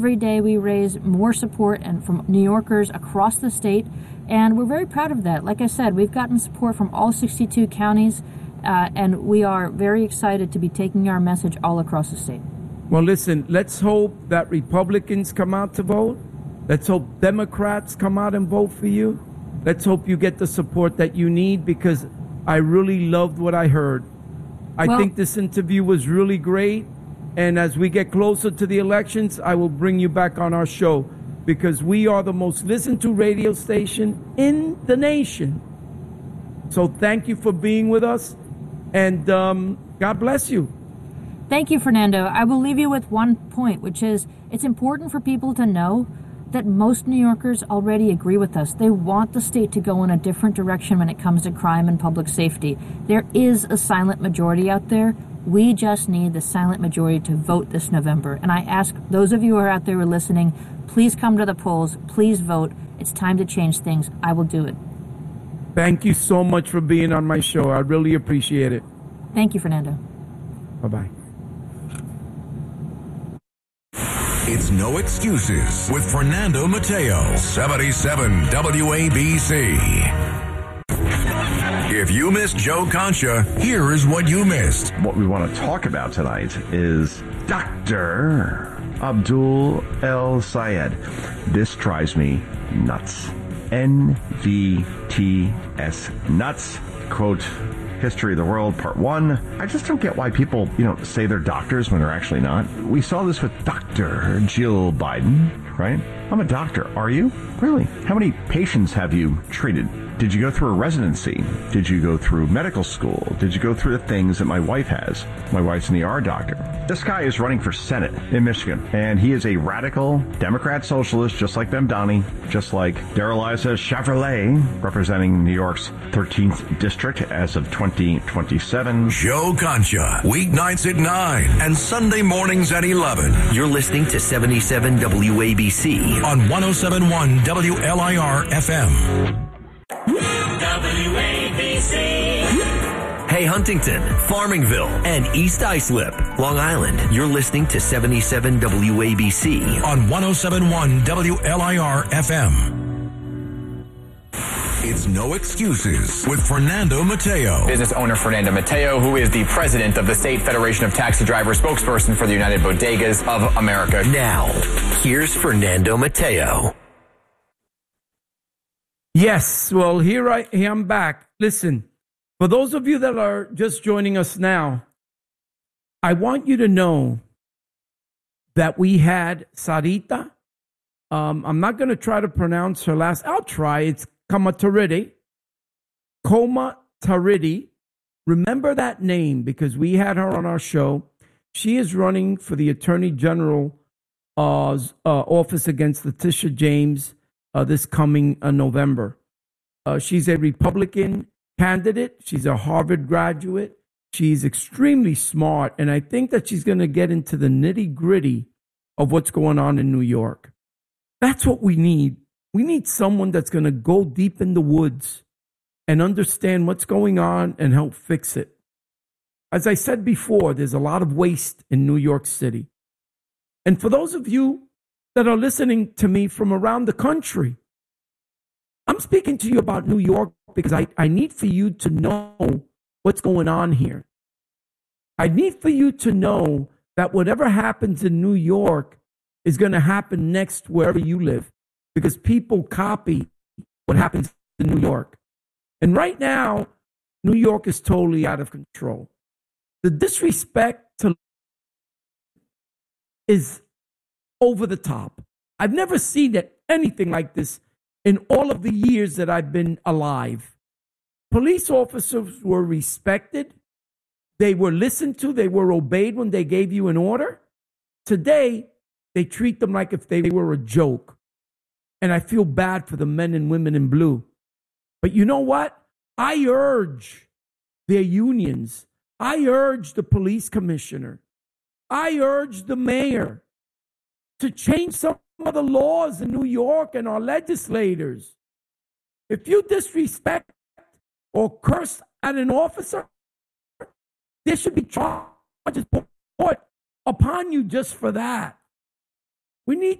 Every day we raise more support and from New Yorkers across the state, and we're very proud of that. Like I said, we've gotten support from all 62 counties, and we are very excited to be taking our message all across the state. Well, listen, let's hope that Republicans come out to vote. Let's hope Democrats come out and vote for you. Let's hope you get the support that you need, because I really loved what I heard. I think this interview was really great. And as we get closer to the elections, I will bring you back on our show, because we are the most listened to radio station in the nation. So thank you for being with us, and God bless you. Thank you, Fernando. I will leave you with one point, which is it's important for people to know that most New Yorkers already agree with us. They want the state to go in a different direction when it comes to crime and public safety. There is a silent majority out there. We just need the silent majority to vote this November. And I ask those of you who are out there who are listening, please come to the polls. Please vote. It's time to change things. I will do it. Thank you so much for being on my show. I really appreciate it. Thank you, Fernando. Bye-bye. It's No Excuses with Fernando Mateo, 77 WABC. If you missed Joe Concha, here is what you missed. What we want to talk about tonight is Dr. Abdul El Sayed. This drives me nuts. NVTS nuts. Quote, History of the World, Part 1. I just don't get why people, say they're doctors when they're actually not. We saw this with Dr. Jill Biden, right? I'm a doctor. Are you? Really? How many patients have you treated? Did you go through a residency? Did you go through medical school? Did you go through the things that my wife has? My wife's an ER doctor. This guy is running for Senate in Michigan, and he is a radical Democrat socialist, just like Bemdani, just like Darreliza Chevrolet, representing New York's 13th district as of 2027. Joe Concha, weeknights at 9 and Sunday mornings at 11. You're listening to 77 WABC on 107.1 WLIR FM. WABC. Hey, Huntington, Farmingville, and East Islip, Long Island. You're listening to 77 WABC on 107.1 WLIR FM. It's No Excuses with Fernando Mateo. Business owner Fernando Mateo, who is the president of the State Federation of Taxi Drivers, spokesperson for the United Bodegas of America. Now, here's Fernando Mateo. Yes, well, here I'm back. Listen, for those of you that are just joining us now, I want you to know that we had Sarita. I'm not going to try to pronounce her last. I'll try. It's Kamataridi. Remember that name because we had her on our show. She is running for the Attorney General's office against Letitia James this coming November. She's a Republican candidate. She's a Harvard graduate. She's extremely smart, and I think that she's going to get into the nitty-gritty of what's going on in New York. That's what we need. We need someone that's going to go deep in the woods and understand what's going on and help fix it. As I said before, there's a lot of waste in New York City. And for those of you that are listening to me from around the country, I'm speaking to you about New York because I need for you to know what's going on here. I need for you to know that whatever happens in New York is going to happen next wherever you live because people copy what happens in New York. And right now, New York is totally out of control. The disrespect to is over the top. I've never seen anything like this in all of the years that I've been alive. Police officers were respected. They were listened to. They were obeyed when they gave you an order. Today, they treat them like if they were a joke. And I feel bad for the men and women in blue. But you know what? I urge their unions. I urge the police commissioner. I urge the mayor to change some of the laws in New York and our legislators. If you disrespect or curse at an officer, there should be charges put upon you just for that. We need